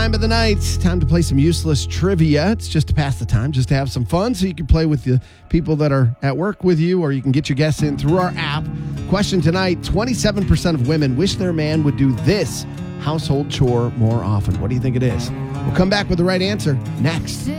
time of the night. Time to play some useless trivia. It's just to pass the time, just to have some fun, so you can play with the people that are at work with you, or you can get your guests in through our app. Question tonight, 27% of women wish their man would do this household chore more often. What do you think it is? We'll come back with the right answer next.